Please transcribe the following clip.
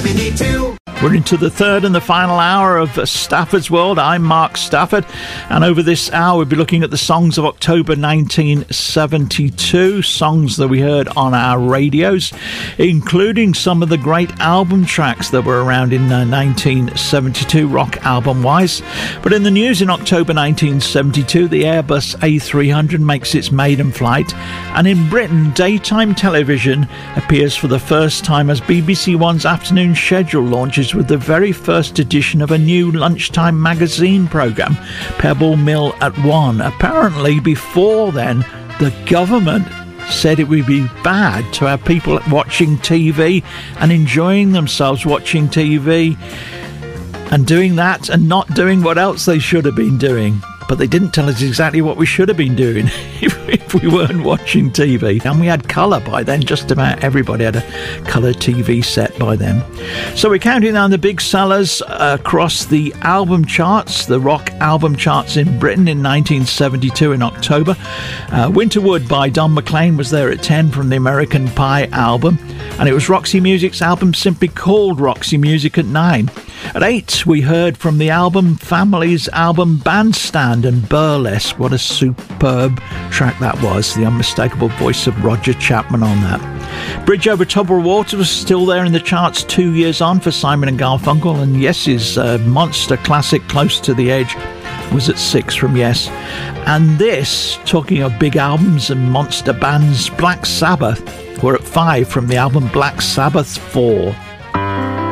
you need to. We're into the third and the final hour of Stafford's World. I'm Mark Stafford, and over this hour we'll be looking at the songs of October 1972, songs that we heard on our radios, including some of the great album tracks that were around in 1972, rock album-wise. But in the news, in October 1972, the Airbus A300 makes its maiden flight, and in Britain, daytime television appears for the first time as BBC One's afternoon schedule launches with the very first edition of a new lunchtime magazine programme, Pebble Mill at 1. Apparently, before then, the government said it would be bad to have people watching TV and enjoying themselves watching TV and doing that and not doing what else they should have been doing. But they didn't tell us exactly what we should have been doing if we weren't watching TV. And we had colour by then. Just about everybody had a colour TV set by then. So we're counting down the big sellers across the album charts, the rock album charts in Britain in 1972 in October. Winterwood by Don McLean was there at 10 from the American Pie album. And it was Roxy Music's album simply called Roxy Music at 9. At 8, we heard from the album Family's album Bandstand and Burlesque. What a superb track that was. The unmistakable voice of Roger Chapman on that. Bridge Over Troubled Water was still there in the charts 2 years on for Simon and Garfunkel. And Yes' monster classic Close to the Edge was at 6 from Yes. And this, talking of big albums and monster bands, Black Sabbath were at 5 from the album Black Sabbath 4.